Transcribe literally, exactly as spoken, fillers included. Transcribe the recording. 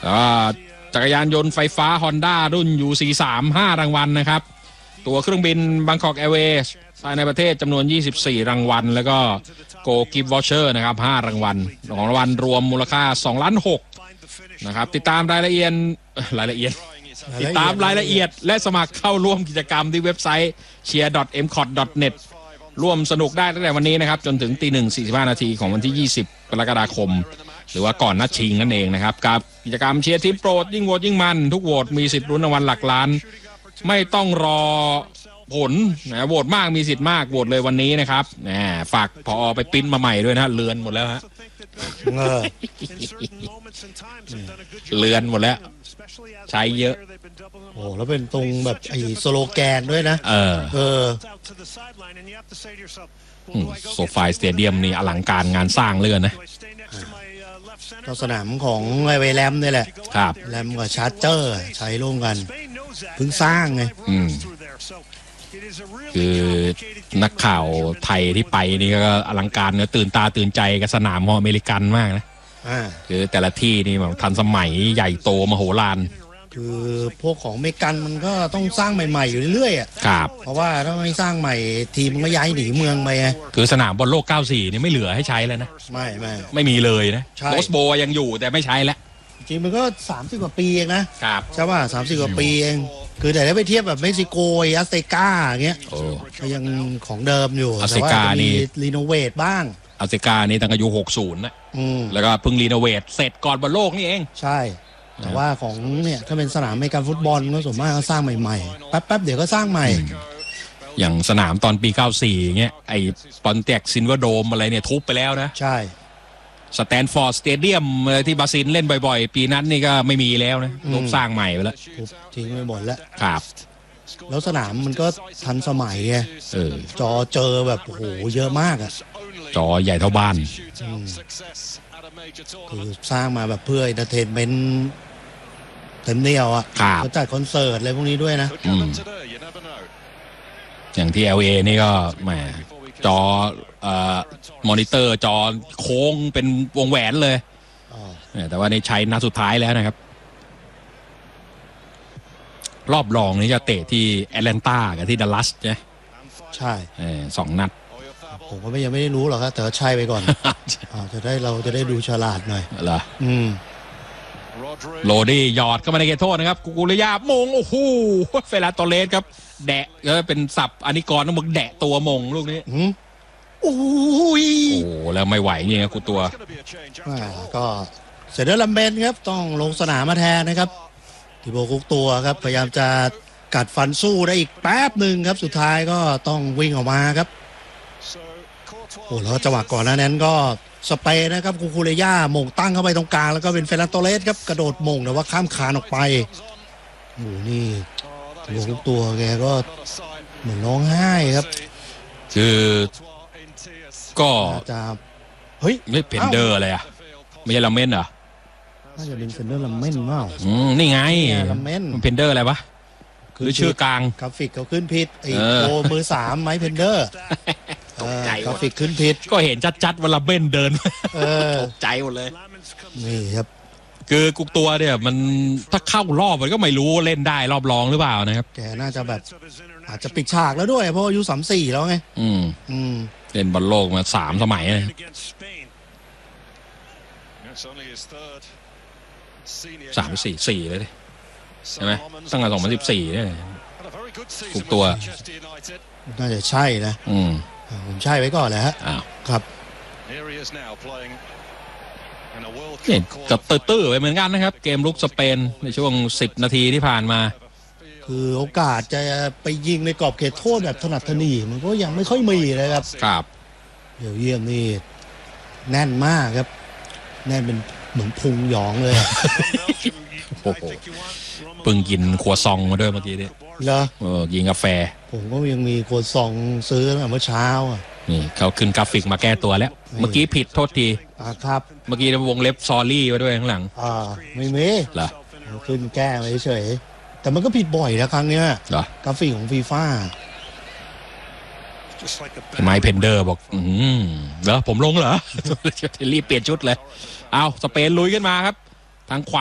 จักรยานยนต์ไฟฟ้า Honda รุ่น ยู ซี สาม ห้ารางวัลนะครับตั๋วเครื่องบิน Bangkok Airways ภายในประเทศจำนวนยี่สิบสี่รางวัลแล้วก็ Go Gift Voucher นะครับห้ารางวัลของรางวัลรวมมูลค่าสองล้านหกนะครับติดตามรายละเอียดรายละเอียดติดตามรายละเอียดและสมัครเข้าร่วมกิจกรรมที่เว็บไซต์ เชียร์ ดอท เอ็ม คอท ดอท เน็ต ร่วมสนุกได้ตั้งแต่วันนี้นะครับจนถึงตีหนึ่งสี่สิบห้านาทีของวันที่ยี่สิบกรกฎาคมหรือว่าก่อนนัดชิงนั่นเองนะครับกับกิจกรรมเชียร์ทีมโปรดยิ่งโหวตยิ่งมันทุกโหวตมีสิทธิ์ลุ้นรางวัลหลักล้านไม่ต้องรอผลนะโหวตมากมีสิทธิ์มากโหวตเลยวันนี้นะครับนะฝากผอไปปริ้นมาใหม่ด้วยนะเลือนหมดแล้วฮะเลือนหมดแล้วใช้เยอะโอ้แล้วเป็นตรงแบบไอ้สโลแกนด้วยนะเออเออโซฟาสเตเดียมนี่อลังการงานสร้างเลื่อนนะสนามของไอเวแรมนี่แหละครับแรมกับชาร์เจอร์ใช้ร่วมกันเพิ่งสร้างไงอืมคือนักข่าวไทยที่ไปนี่ก็อลังการเนื้อตื่นตาตื่นใจกับสนามของอเมริกันมากนะคือแต่ละที่นี่แบบทันสมัยใหญ่โตมโหฬารคือพวกของอเมริกันมันก็ต้องสร้างใหม่ๆอยู่เรื่อยๆอ่ะครับเพราะว่าถ้าไม่สร้างใหม่ทีมมันก็ย้ายหนีเมืองไปไงคือสนามบอลโลกเก้าสิบสี่นี่ไม่เหลือให้ใช้แล้วนะไม่ไม่ไม่มีเลยนะโรสโบยังอยู่แต่ไม่ใช้แล้วจริงมันก็สามสิบกว่าปีเองนะครับใช่ป่ะสามสิบกว่าปีเองคือแต่ถ้าไปเทียบแบบเม็กซิโกอัสเตกาอย่างเงี้ยก็ยังของเดิมอยู่อัสเตกานี่รีโนเวทบ้างอัสเตกานี่ตั้งอายุหกสิบนะแล้วก็เพิ่งรีโนเวทเสร็จก่อนบอลโลกนี่เองใช่แต่ว่าของเนี่ยถ้าเป็นสนามอเมริกันฟุตบอลก็ส่วนมากก็สร้างใหม่ๆแป๊บๆเดี๋ยวก็สร้างใหม่อย่างสนามตอนปีเก้าสิบสี่เงี้ยไอ้ปอนเต็กซินเวอร์โดมอะไรเนี่ยทุบไปแล้วนะใช่สแตนฟอร์ดสเตเดียมที่บราซิลเล่นบ่อยๆปีนั้นนี่ก็ไม่มีแล้วนะทุบสร้างใหม่ไปแล้วทิ้งไปหมดแล้วครับแล้วสนามมันก็ทันสมัยไงเออจอเจอแบบโอ้โหเยอะมากอ่ะจอใหญ่เท่าบ้านคือสร้างมาแบบเพื่อเอนเตอร์เทนเมนต์เต็มเหนี่ยวอ่ะเขาจัดคอนเสิร์ตอะไรพวกนี้ด้วยนะอย่างที่ แอล เอ นี่ก็แหมจอเอ่อมอนิเตอร์จอโค้งเป็นวงแหวนเลยแต่ว่าในใช้นัดสุดท้ายแล้วนะครับรอบรองนี้จะเตะที่แอตแลนตากับที่ดัลลัสใช่ใช่สองนัดผมก็ยังไม่ได้รู้หรอกครับแต่ใช่ไปก่อนจะได้เราจะได้ดูฉลาดหน่อยเหรออืมโรดี้หยอดเข้ามาในเขตโทษนะครับกุกุริยามงโอ้โหเฟลาโตเลสครับแดะก็เป็นสับอนิกรต้องมึงแดะตัวมงลูกนี้โอ้ยโอ้แล้วไม่ไหวนี่ครับกูตัวก็เซเดอร์ลัมเบนครับต้องลงสนามมาแทนนะครับทิโบกุกตัวครับพยายามจะกัดฟันสู้ได้อีกแป๊บหนึ่งครับสุดท้ายก็ต้องวิ่งออกมาครับโอ้แล้วจังหวะก่อนหน้านั้นก็สเปนนะครับคูคูเรย่าหม่งตั้งเข้าไปตรงกลางแล้วก็เป็นเฟรนันโตเลสครับกระโดดหม่งแต่ว่าข้ามคานออกไปโอ้นี่ทิโบกุกตัวแกก็เหมือนร้องไห้ครับคือก็จะเฮ้ยไม่เพนเดอร์อะไรอ่ะไม่ใช่ลัมเมนเหรอน่าจะเป็นเพนเดอร์ลัมเมนมั้งอืมนี่ไงลัมเมนเพนเดอร์อะไรวะคือชื่อกลางกราฟิกเขาขึ้นผิดไอ้โตมือสามไม้เพนเดอร์ตกใจกราฟิกขึ้นผิดก็เห็นชัดๆว่าลัมเมนเดินตกใจหมดเลยนี่ครับคือกุกตัวเนี่ยมันถ้าเข้ารอบมันก็ไม่รู้เล่นได้รอบรองหรือเปล่านะครับแกน่าจะแบบอาจจะปิดฉากแล้วด้วยเพราะอายุสามสี่แล้วไงอืมอืมเล่นบอลโลกมาสามสมัยเลยสามสี่สี่เลยใช่ไหมตั้งแต่สองพันสิบสี่เนี่ยกุกตัวน่าจะใช่นะอืมผมใช่ไว้ก่อนแหละฮะครับเนี่ยกับตื้อๆไปเหมือนกันนะครับเกมลุกสเปนในช่วงสิบนาทีที่ผ่านมาคือโอกาสจะไปยิงในกรอบเขตโทษแบบถนัดถนีมันก็ยังไม่ค่อยมีเลยครับครับเดี๋ยวเยี่ยมนี่แน่นมากครับแน่นเป็นเหมือนพุงหยองเลยโอ้โหเพิ่งกินครัวซองมาด้วยเมื่อกี้เนี่ยเหรอเออกินกาแฟผมก็ยังมีครัวซองซื้อเมื่อเช้าอ่ะนี่เขาขึ้นกราฟิกมาแก้ตัวแล้วเมื่อกี้ผิดโทษทีอ่าครับเมื่อกี้วงเล็บซอรี่มาด้วยข้างหลังอ่าไม่มีเหรอขึ้นแก้มาเฉยแต่มันก็ผิดบ่อยนะครั้งเนี้ยเหรอกราฟิกของฟีฟ่าไมค์เพนเดอร์บอกอืมเหรอผมลงเหรอรีบเปลี่ยนชุดเลยเอาสเปนลุยขึ้นมาครับทางขวา